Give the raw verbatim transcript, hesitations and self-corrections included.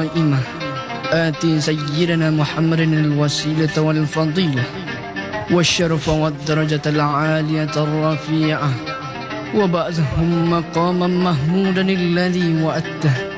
القائمة آت سيدنا محمد الوسيلة والفضيلة والشرف والدرجة العالية الرفيعة وبعثهم مقاما محمودا الذي وأته